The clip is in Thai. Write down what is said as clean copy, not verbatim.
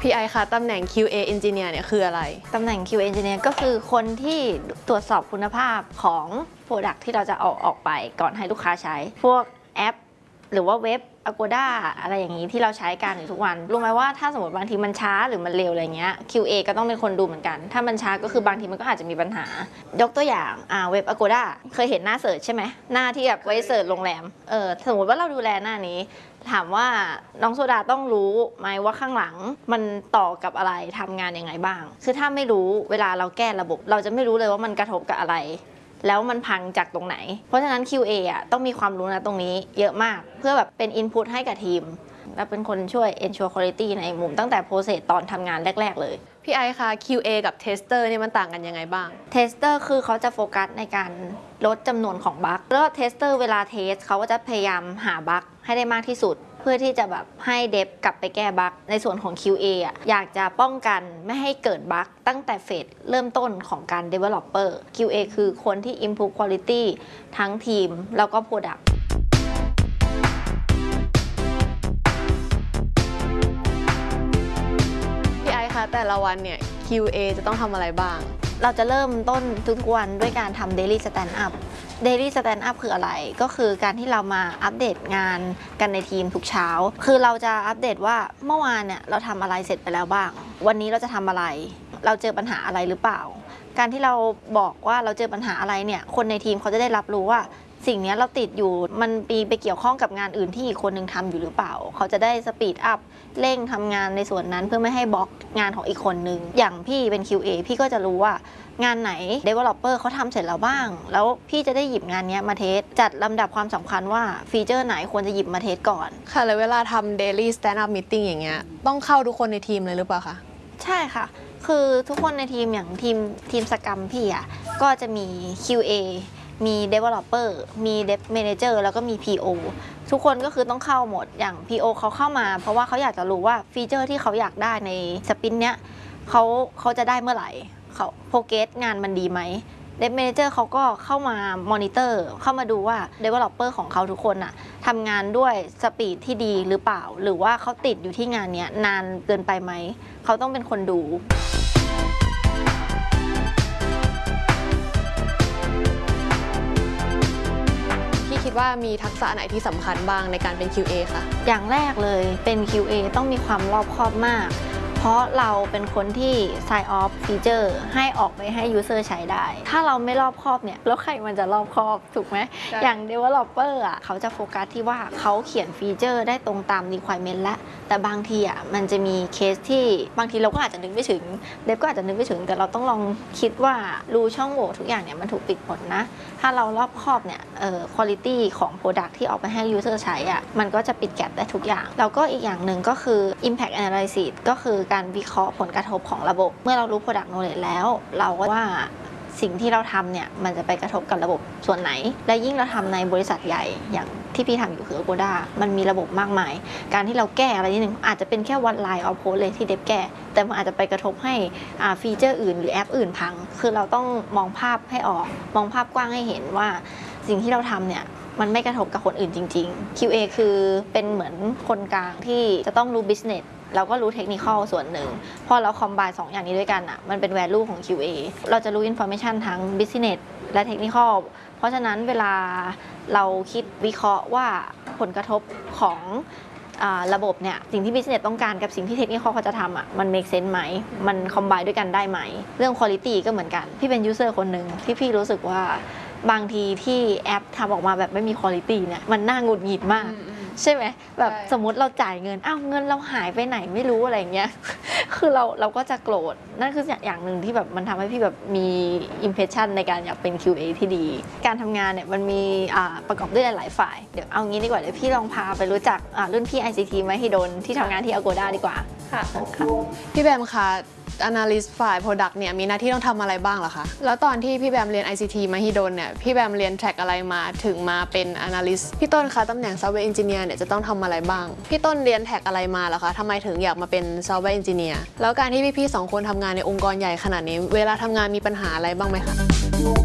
พี่ไอคะตำแหน่ง QA Engineer เนี่ยคืออะไรตำแหน่ง QA Engineer ก็คือคนที่ตรวจสอบคุณภาพของ Product ที่เราจะเอาออกไปก่อนให้ลูกค้าใช้พวกแอปหรือว่าเว็บ Agoda อะไรอย่างนี้ที่เราใช้กันอยู่ทุกวันรู้ไหมว่าถ้าสมมติบางทีมันช้าหรือมันเร็วอะไรเงี้ย QA ก็ต้องเป็นคนดูเหมือนกันถ้ามันช้าก็คือบางทีมันก็อาจจะมีปัญหายกตัวอย่างเว็บ Agoda เคยเห็นหน้าเสิร์ชใช่ไหมหน้าที่แบบไว้เสิร์ชโรงแรมสมมติว่าเราดูแลหน้านี้ถามว่าน้องโซดาต้องรู้ไหมว่าข้างหลังมันต่อกับอะไรทำงานยังไงบ้างคือถ้าไม่รู้เวลาเราแก้ระบบเราจะไม่รู้เลยว่ามันกระทบกับอะไรแล้วมันพังจากตรงไหนเพราะฉะนั้น QA ต้องมีความรู้นะตรงนี้เยอะมากเพื่อแบบเป็น input ให้กับทีมและเป็นคนช่วย ensure quality ในมุมตั้งแต่ process ตอนทำงานแรกๆเลยพี่ไอคะ QA กับ Tester เนี่ยมันต่างกันยังไงบ้าง Tester คือเขาจะโฟกัสในการลดจำนวนของบั๊กแล้ว Tester เวลาเทสเขาก็จะพยายามหาบั๊กให้ได้มากที่สุดเพื่อที่จะแบบให้เดฟกลับไปแก้บั๊กในส่วนของ QA อยากจะป้องกันไม่ให้เกิดบั๊กตั้งแต่เฟสเริ่มต้นของการ Developer QA คือคนที่ improve quality ทั้งทีมแล้วก็ Product พี่ไอคะแต่ละวันเนี่ย QA จะต้องทำอะไรบ้างเราจะเริ่มต้นทุกวันด้วยการทำ Daily Stand Up Daily Stand Up คืออะไรก็คือการที่เรามาอัปเดตงานกันในทีมทุกเช้าคือเราจะอัปเดตว่าเมื่อวานเนี่ยเราทำอะไรเสร็จไปแล้วบ้างวันนี้เราจะทำอะไรเราเจอปัญหาอะไรหรือเปล่าการที่เราบอกว่าเราเจอปัญหาอะไรเนี่ยคนในทีมเขาจะได้รับรู้ว่าสิ่งนี้เราติดอยู่มันไปเกี่ยวข้องกับงานอื่นที่อีกคนหนึ่งทำอยู่หรือเปล่าเขาจะได้สปีดอัพเร่งทำงานในส่วนนั้นเพื่อไม่ให้บล็อกงานของอีกคนนึงอย่างพี่เป็น QA พี่ก็จะรู้ว่างานไหน Developer เขาทำเสร็จแล้วบ้างแล้วพี่จะได้หยิบงานนี้มาเทสจัดลำดับความสำคัญว่าฟีเจอร์ไหนควรจะหยิบมาเทสก่อนค่ะแล้วเวลาทำ Daily Stand Up Meeting อย่างเงี้ยต้องเข้าทุกคนในทีมเลยหรือเปล่าคะใช่ค่ะคือทุกคนในทีมอย่างทีมสกรัมพี่ก็จะมี QA มี Developer มี Dev Manager แล้วก็มี PO ทุกคนก็คือต้องเข้าหมดอย่าง PO เขาเข้ามาเพราะว่าเขาอยากจะรู้ว่าฟีเจอร์ที่เขาอยากได้ในสปินเนี้ยเขาจะได้เมื่อไหร่เขาโปรเกรสงานมันดีไหม Dev Manager เขาก็เข้ามามอนิเตอร์เข้ามาดูว่า Developer ของเขาทุกคนทำงานด้วยสปีดที่ดีหรือเปล่าหรือว่าเขาติดอยู่ที่งานเนี้ยนานเกินไปไหมเขาต้องเป็นคนดูคิดว่ามีทักษะไหนที่สำคัญบ้างในการเป็น QA คะอย่างแรกเลยเป็น QA ต้องมีความรอบคอบมากเพราะเราเป็นคนที่ sign off feature ให้ออกไปให้ user ใช้ได้ถ้าเราไม่รอบคอบเนี่ยแล้วใครมันจะรอบคอบถูกไหมอย่าง developer เขาจะโฟกัสที่ว่าเขาเขียนฟีเจอร์ได้ตรงตาม requirement แล้วแต่บางทีมันจะมีเคสที่บางทีเราก็อาจจะนึกไม่ถึงเดฟก็อาจจะนึกไม่ถึงแต่เราต้องลองคิดว่ารูช่องโหว่ทุกอย่างเนี่ยมันถูกปิดหมดนะถ้าเรารอบคอบเนี่ยquality ของ product ที่ออกไปให้ user ใช้มันก็จะปิดแก็บได้ทุกอย่างแล้วก็อีกอย่างหนึ่งก็คือ impact analysis ก็คือการวิเคราะห์ผลกระทบของระบบเมื่อเรารู้ product knowledge แล้วเราก็ว่าสิ่งที่เราทำเนี่ยมันจะไปกระทบกับระบบส่วนไหนและยิ่งเราทำในบริษัทใหญ่อย่างที่พี่ทำอยู่คือ Agoda มันมีระบบมากมายการที่เราแก้อะไรนิดนึงอาจจะเป็นแค่ one line of code เลยที่เดฟแก้แต่มันอาจจะไปกระทบให้ฟีเจอร์อื่นหรือแอปอื่นพังคือเราต้องมองภาพให้ออกมองภาพกว้างให้เห็นว่าสิ่งที่เราทำเนี่ยมันไม่กระทบกับคนอื่นจริงๆ QA คือเป็นเหมือนคนกลางที่จะต้องรู้ business เราก็รู้เทคนิคส่วนหนึ่งพอเราคอมไบน์2อย่างนี้ด้วยกันมันเป็น value ของ QA เราจะรู้ information ทั้ง business และเทคนิคเพราะฉะนั้นเวลาเราคิดวิเคราะห์ว่าผลกระทบของระบบเนี่ยสิ่งที่ business ต้องการกับสิ่งที่เทคนิคเขาจะทำมัน make sense ไหมมันคอมไบน์ด้วยกันได้ไหมเรื่อง quality ก็เหมือนกันพี่เป็น user คนหนึ่งที่พี่รู้สึกว่าบางทีที่แอปทำออกมาแบบไม่มีคุณภาพเนี่ยมันน่าหงุดหงิดมากใช่ไหมแบบสมมติเราจ่ายเงินเงินเราหายไปไหนไม่รู้อะไรเงี้ยคือเราก็จะโกรธนั่นคืออย่างหนึ่งที่แบบมันทำให้พี่แบบมี impression ในการอยากเป็น QA ที่ดีการทำงานเนี่ยมันมีประกอบด้วยหลายฝ่ายเดี๋ยวเอางี้ดีกว่าเดี๋ยวพี่ลองพาไปรู้จักรุ่นพี่ ICT มหิดลที่ทำงานที่ Agoda ดีกว่าค่ะพี่แบมคะAnalyst ฝ่าย Product เนี่ยมีหน้าที่ต้องทำอะไรบ้างล่ะคะแล้วตอนที่พี่แบมเรียน ICT มหิดลเนี่ยพี่แบมเรียน track อะไรมาถึงมาเป็น Analyst พี่ต้นคะตำแหน่ง Software Engineer เนี่ยจะต้องทำอะไรบ้างพี่ต้นเรียน track อะไรมาล่ะคะทำไมถึงอยากมาเป็น Software Engineer แล้วการที่พี่ๆ2 คนทำงานในองค์กรใหญ่ขนาดนี้เวลาทำงานมีปัญหาอะไรบ้างไหมคะ